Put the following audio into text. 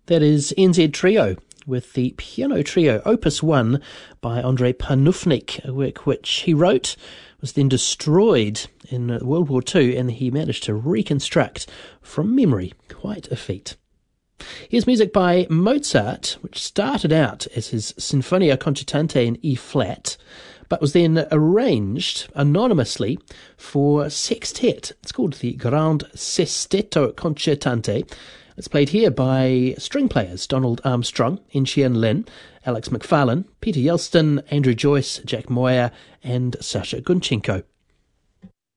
That is NZ Trio with the piano trio Opus 1 by Andrei Panufnik, a work which he wrote, was then destroyed in World War II, and he managed to reconstruct from memory. Quite a feat. Here's music by Mozart, which started out as his Sinfonia Concertante in E-flat, but was then arranged anonymously for sextet. It's called the Grand Sestetto Concertante. It's played here by string players Donald Armstrong, In-Chien Lin, Alex McFarlane, Peter Yelston, Andrew Joyce, Jack Moyer, and Sasha Gunchenko.